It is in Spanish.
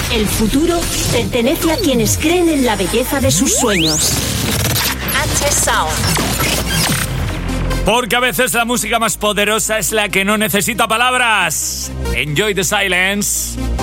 El futuro pertenece a quienes creen en la belleza de sus sueños. H-Sound. Porque a veces la música más poderosa es la que no necesita palabras. Enjoy the silence.